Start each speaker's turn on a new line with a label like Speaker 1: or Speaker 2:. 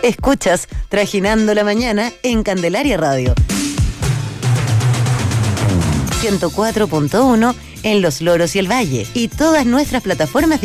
Speaker 1: Escuchas Trajinando la Mañana en Candelaria Radio. 104.1 en Los Loros y el Valle y todas nuestras plataformas